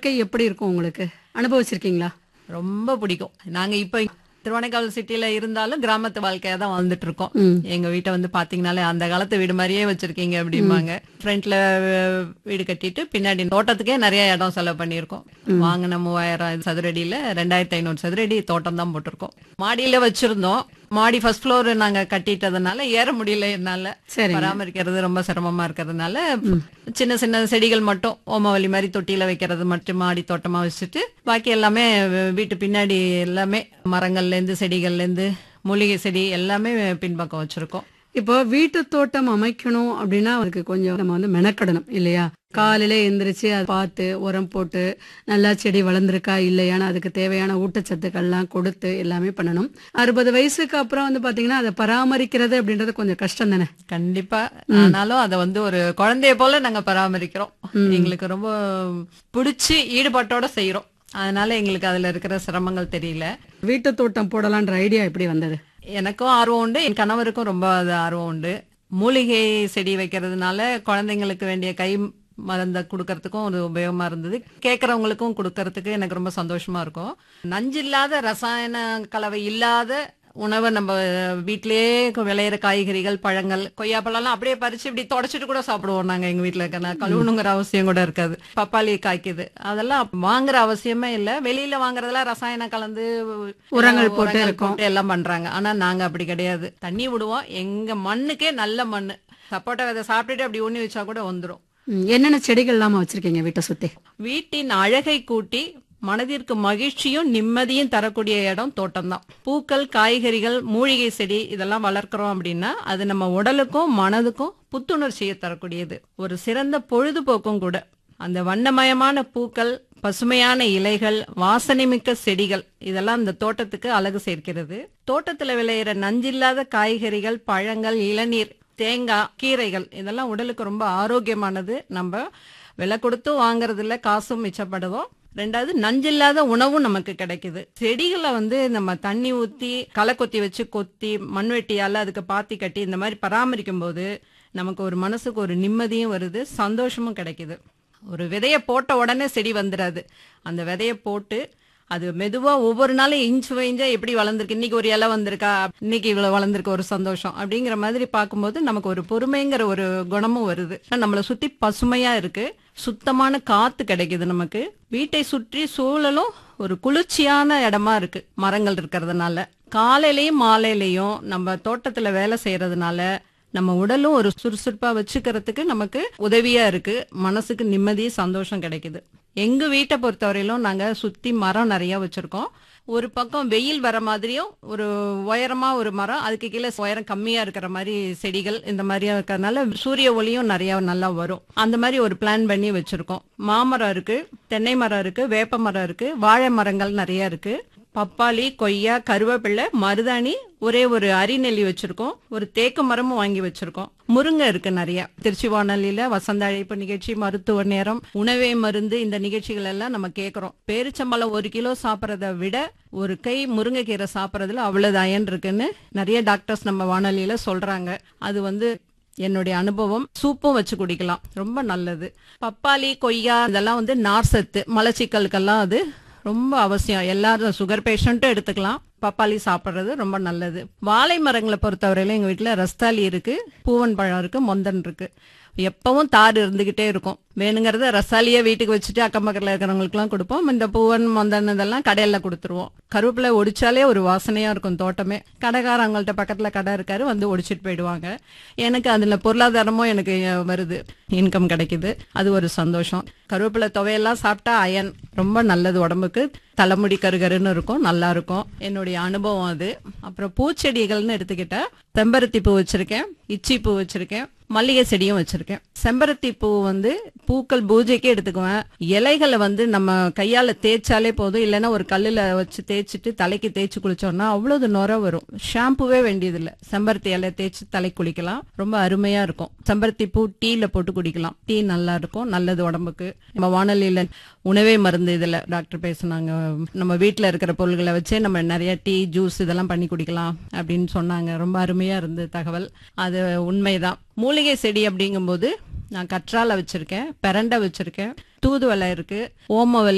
வாழ்க்கை எப்படி இருக்கும் உங்களுக்கு? அனுபவிச்சிருக்கீங்களா? ரொம்ப பிடிக்கும். நாங்க இப்ப திருவானைக்காவல் சிட்டில இருந்தாலும் கிராமத்து வாழ்க்கையா தான் வாழ்ந்துட்டு இருக்கோம். எங்க வீட்டை வந்து பாத்தீங்கன்னாலே அந்த காலத்து வீடு மாதிரியே வச்சிருக்கீங்க அப்படிம்பாங்க. ஃப்ரண்ட்ல வீடு கட்டிட்டு பின்னாடி தோட்டத்துக்கே நிறைய இடம் செலவு பண்ணியிருக்கோம். வாங்கின 3000 சதுரடியில 2500 சதுரடி தோட்டம் தான் போட்டிருக்கோம். மாடியில வச்சிருந்தோம். மாடி ஃபர்ஸ்ட் ஃப்ளோர் நாங்க கட்டிட்டதுனால ஏற முடியல என்னால. சரிங்க. பராமரிக்கிறது ரொம்ப சிரமமா இருக்கிறதுனால சின்ன சின்ன செடிகள் மட்டும் ஓமவல்லி மாதிரி தொட்டியில வைக்கிறது மட்டும் மாடி தோட்டமா வச்சுட்டு பாக்கி எல்லாமே வீட்டு பின்னாடி எல்லாமே மரங்கள்ல இருந்து செடிகள்ல இருந்து மூலிகை செடி எல்லாமே பின்பக்கம் வச்சிருக்கோம். இப்போ வீட்டு தோட்டம் அமைக்கணும் அப்படின்னா அதுக்கு கொஞ்சம் நம்ம வந்து மெனக்கடணும் இல்லையா? காலையில எந்திரிச்சு அதை பார்த்து உரம் போட்டு நல்லா செடி வளர்ந்துருக்கா இல்லையான்னு அதுக்கு தேவையான ஊட்டச்சத்துக்கள்லாம் கொடுத்து எல்லாமே பண்ணணும். 60 வயசுக்கு அப்புறம் வந்து பாத்தீங்கன்னா அதை பராமரிக்கிறது அப்படின்றது கொஞ்சம் கஷ்டம் தானே? கண்டிப்பா. ஆனாலும் அதை வந்து ஒரு குழந்தைய போல நாங்க பராமரிக்கிறோம். எங்களுக்கு ரொம்ப பிடிச்சி ஈடுபாட்டோட செய்யறோம். அதனால எங்களுக்கு அதுல இருக்கிற சிரமங்கள் தெரியல. வீட்டு தோட்டம் போடலான்ற ஐடியா எப்படி வந்தது? எனக்கும் ஆர்வம் உண்டு, என் கணவருக்கும் ரொம்ப அது ஆர்வம் உண்டு. மூலிகை செடி வைக்கிறதுனால குழந்தைங்களுக்கு வேண்டிய கை மருந்த கொடுக்கறதுக்கும் ஒரு உபயோகமா இருந்தது. கேட்கறவங்களுக்கும் கொடுக்கறதுக்கு எனக்கு ரொம்ப சந்தோஷமா இருக்கும். நஞ்சில்லாத ரசாயன கலவை இல்லாத உணவை நம்ம வீட்டிலேயே விளையிற காய்கறிகள், பழங்கள், கொய்யாப்பழம்லாம் அப்படியே பறிச்சு இப்படி தொடச்சிட்டு கூட சாப்பிடுவோம் நாங்க எங்க வீட்டுல. கழுவணுங்கிற அவசியம் கூட இருக்காது. பப்பாளி காய்க்குது, அதெல்லாம் வாங்குற அவசியமே இல்ல. வெளியில வாங்குறதெல்லாம் ரசாயனம் கலந்து உரங்கள் போட்டு எல்லாம் பண்றாங்க. ஆனா நாங்க அப்படி கிடையாது. தண்ணி விடுவோம். எங்க மண்ணுக்கே நல்ல மண்ணு. சப்போட்டா விதை சாப்பிட்டுட்டு அப்படி ஊனி வச்சா கூட வந்துரும். என்னென்ன செடிகள் இல்லாம வச்சிருக்கீங்க வீட்டை சுத்தி? வீட்டின் அழகை கூட்டி மனதிற்கு மகிழ்ச்சியும் நிம்மதியும் தரக்கூடிய இடம் தோட்டம் தான். பூக்கள், காய்கறிகள், மூலிகை செடி இதெல்லாம் வளர்க்கிறோம் அப்படின்னா அது நம்ம உடலுக்கும் மனதுக்கும் புத்துணர்ச்சியை தரக்கூடியது. ஒரு சிறந்த பொழுதுபோக்கும் கூட. அந்த வண்ணமயமான பூக்கள், பசுமையான இலைகள், வாசனைமிக்க செடிகள் இதெல்லாம் இந்த தோட்டத்துக்கு அழகு சேர்க்கிறது. தோட்டத்துல விளையிற நஞ்சில்லாத காய்கறிகள், பழங்கள், இளநீர், தேங்காய், கீரைகள் இதெல்லாம் உடலுக்கு ரொம்ப ஆரோக்கியமானது. நம்ம விலை கொடுத்து வாங்குறது இல்ல, காசும் மிச்சப்படுவோம். ரெண்டாவது நஞ்சில்லாத உணவும் நமக்கு கிடைக்குது. செடிகளை வந்து நம்ம தண்ணி ஊத்தி களை கொத்தி வச்சு கொத்தி மண்வெட்டியால அதுக்கு பாத்தி கட்டி இந்த மாதிரி பராமரிக்கும் போது நமக்கு ஒரு மனசுக்கு ஒரு நிம்மதியும் வருது, சந்தோஷமும் கிடைக்குது. ஒரு விதைய போட்ட உடனே செடி வந்துடாது. அந்த விதைய போட்டு அது மெதுவா ஒவ்வொரு நாளும் இன்ச்சு வைஞ்சா எப்படி வளர்ந்துருக்கு, இன்னைக்கு ஒரு இலை வந்திருக்கா, இன்னைக்கு இவ்வளவு வளர்ந்துருக்கு, ஒரு சந்தோஷம் அப்படிங்கிற மாதிரி பார்க்கும்போது நமக்கு ஒரு பொறுமைங்கிற ஒரு குணமும் வருது. நம்மளை சுத்தி பசுமையா இருக்கு, சுத்தமான காத்து கிடைக்குது நமக்கு. வீட்டை சுற்றி சூழலும் ஒரு குளிர்ச்சியான இடமா இருக்கு மரங்கள் இருக்கிறதுனால. காலையிலயும் மாலையிலயும் நம்ம தோட்டத்துல வேலை செய்யறதுனால நம்ம உடலும் ஒரு சுறுசுறுப்பா வச்சுக்கிறதுக்கு நமக்கு உதவியா இருக்கு. மனசுக்கு நிம்மதி, சந்தோஷம் கிடைக்குது. எங்க வீட்டை பொறுத்தவரையிலும் நாங்க சுத்தி மரம் நிறைய வச்சிருக்கோம். ஒரு பக்கம் வெயில் வர மாதிரியும் ஒரு உயரமா ஒரு மரம், அதுக்கு கீழே உயரம் கம்மியா இருக்கிற மாதிரி செடிகள் இந்த மாதிரியா இருக்கிறதுனால சூரிய ஒளியும் நிறைய நல்லா வரும். அந்த மாதிரி ஒரு பிளான் பண்ணி வச்சிருக்கோம். மாமரம் இருக்கு, தென்னை மரம் இருக்கு, வேப்ப மரம் இருக்கு, வாழை மரங்கள் நிறைய இருக்கு. பப்பாளி, கொய்யா, கருவேப்பிள்ளை, மருதாணி, ஒரே ஒரு அரிநெல்லி வச்சிருக்கோம். ஒரு தேக்கு மரமும் வாங்கி வச்சிருக்கோம். முருங்கை இருக்கு நிறைய. திருச்சி வானொலியில வசந்த அழைப்பு நிகழ்ச்சி, மருத்துவ நேரம், உணவே மருந்து இந்த நிகழ்ச்சிகள் எல்லாம் நம்ம கேட்கறோம். பேரிச்சம்பழம் 1 கிலோ சாப்பிடறத விட ஒரு கை முருங்கைக்கீரை சாப்பிடறதுல அவ்வளவு அயன் இருக்குன்னு நிறைய டாக்டர்ஸ் நம்ம வானொலியில சொல்றாங்க. அது வந்து என்னுடைய அனுபவம். சூப்பும் வச்சு குடிக்கலாம், ரொம்ப நல்லது. பப்பாளி, கொய்யா இதெல்லாம் வந்து நார் சத்து, மலச்சிக்கலுக்கெல்லாம் அது ரொம்ப அவசியம். எல்லாரும் சுகர் பேஷண்ட்டும் எடுத்துக்கலாம். பப்பாளி சாப்பிடுறது ரொம்ப நல்லது. வாழை மரங்களை பொறுத்தவரையில எங்க வீட்டுல ரஸ்தாலி இருக்கு, பூவன் பழம் இருக்கு, மொந்தன் இருக்கு. எப்பவும் தார் இருந்துகிட்டே இருக்கும். வேணுங்கிறத ரசாலியா வீட்டுக்கு வச்சுட்டு அக்கம் பக்கத்துல இருக்கிறவங்களுக்கு எல்லாம் கொடுப்போம். இந்த பூவன், மொந்தன் இதெல்லாம் கடையில கொடுத்துருவோம். கருவேப்பிலை ஒடிச்சாலே ஒரு வாசனையா இருக்கும் தோட்டமே. கடைக்காரங்கள்ட்ட பக்கத்துல கடை இருக்காரு, வந்து ஒடிச்சிட்டு போயிடுவாங்க. எனக்கு அதுல பொருளாதாரமும் எனக்கு வருது, இன்கம் கிடைக்குது, அது ஒரு சந்தோஷம். கருவேப்பிலை துவையெல்லாம் சாப்பிட்டா அயன் ரொம்ப நல்லது உடம்புக்கு. தலைமுடி கருகருன்னு இருக்கும், நல்லா இருக்கும். என்னுடைய அனுபவம் அது. அப்புறம் பூச்செடிகள்னு எடுத்துக்கிட்டா செம்பருத்தி பூ வச்சிருக்கேன், இச்சி பூ வச்சிருக்கேன், மல்லிகை செடியும் வச்சிருக்கேன். செம்பருத்தி பூ வந்து பூக்கள் பூஜைக்கே எடுத்துக்குவேன். இலைகளை வந்து நம்ம கையால தேய்ச்சாலே போதும், இல்லைன்னா ஒரு கல்லுல வச்சு தேய்ச்சிட்டு தலைக்கு தேய்ச்சி குளிச்சோம்னா அவ்வளவு நுர வரும். ஷாம்புவே வேண்டியதில்லை, செம்பருத்தி இலை தேய்ச்சி தலை குளிக்கலாம், ரொம்ப அருமையா இருக்கும். செம்பருத்தி பூ டீல போட்டு குடிக்கலாம், டீ நல்லா இருக்கும், நல்லது உடம்புக்கு. நம்ம வானொலியில உணவே மருந்து இதுல டாக்டர் பேசுனாங்க, நம்ம வீட்டுல இருக்கிற பொருள்களை வச்சே நம்ம நிறைய டீ, ஜூஸ் இதெல்லாம் பண்ணி குடிக்கலாம் அப்படின்னு சொன்னாங்க. ரொம்ப அருமையா இருந்து தகவல். அது உண்மைதான். மூலிகை செடி அப்படிங்கும்போது நான் கற்றாழை வச்சிருக்கேன், பெரண்டை வச்சிருக்கேன், தூதுவளை இருக்கு, ஓமவல்லி